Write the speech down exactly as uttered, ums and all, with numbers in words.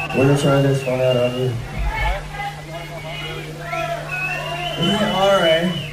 We're gonna try this one out on you. Yeah, alright.